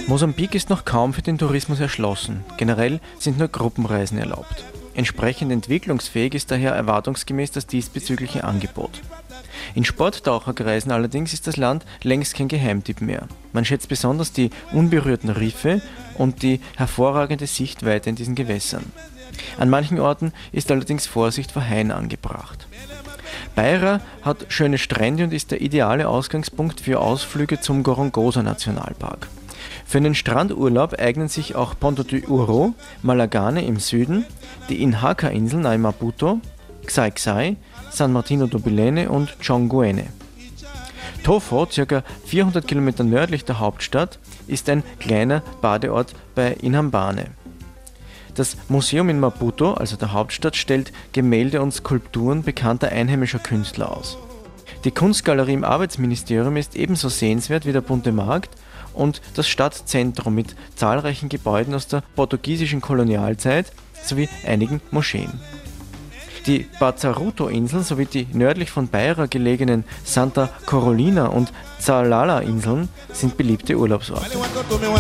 Mosambik ist noch kaum für den Tourismus erschlossen. Generell sind nur Gruppenreisen erlaubt. Entsprechend entwicklungsfähig ist daher erwartungsgemäß das diesbezügliche Angebot. In Sporttaucherkreisen allerdings ist das Land längst kein Geheimtipp mehr. Man schätzt besonders die unberührten Riffe und die hervorragende Sichtweite in diesen Gewässern. An manchen Orten ist allerdings Vorsicht vor Haien angebracht. Beira hat schöne Strände und ist der ideale Ausgangspunkt für Ausflüge zum Gorongosa-Nationalpark. Für einen Strandurlaub eignen sich auch Ponta do Ouro, Malagane im Süden, die Inhaca-Inseln nahe Maputo, Xai-Xai, San Martino do Bilene und Chonguene. Tofo, ca. 400 Kilometer nördlich der Hauptstadt, ist ein kleiner Badeort bei Inhambane. Das Museum in Maputo, also der Hauptstadt, stellt Gemälde und Skulpturen bekannter einheimischer Künstler aus. Die Kunstgalerie im Arbeitsministerium ist ebenso sehenswert wie der bunte Markt und das Stadtzentrum mit zahlreichen Gebäuden aus der portugiesischen Kolonialzeit sowie einigen Moscheen. Die Bazaruto-Inseln sowie die nördlich von Beira gelegenen Santa Carolina und Zalala-Inseln sind beliebte Urlaubsorte.